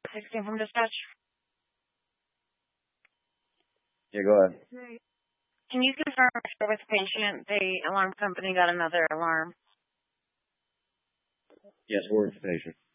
16 from dispatch. Yeah, go ahead. Can you confirm with the patient the alarm company got another alarm? Yes, we're with the patient.